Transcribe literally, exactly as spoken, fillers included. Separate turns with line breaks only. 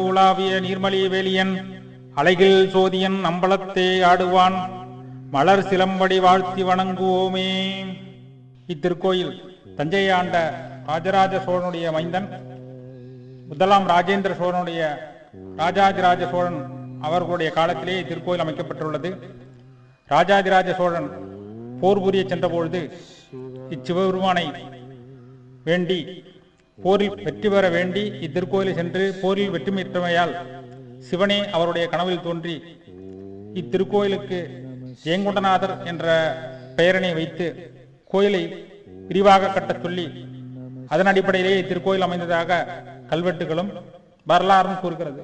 உலாவிய நீர்மலி valiant அலைகில் சோதியன் அம்பலத்தே ஆடுவான் மலர் சிலம்படி வாழ்த்தி வணங்குவோமே. இத்திருக்கோயில் தஞ்சை ஆண்ட ராஜராஜ சோழனுடைய மைந்தன் முதலாம் ராஜேந்திர சோழனுடைய ராஜாதிராஜ சோழன் அவர்களுடைய காலத்திலே இத்திருக்கோயில் அமைக்கப்பட்டுள்ளது. ராஜாதிராஜ சோழன் போர் புரிய சென்றபொழுது இச்சிவபெருமானை வேண்டி போரில் வெற்றி பெற வேண்டி இத்திருக்கோயிலை சென்று போரில் வெற்றி பெற்றமையால் சிவனே அவருடைய கனவில் தோன்றி இத்திருக்கோயிலுக்கு ஜெயங்கொண்டநாதர் என்ற பெயரினை வைத்து கோயிலை விரிவாக கட்டச் சொல்லி அதன் அடிப்படையிலேயே இத்திருக்கோயில் அமைந்ததாக கல்வெட்டுகளும் வரலாறும் கூறுகிறது.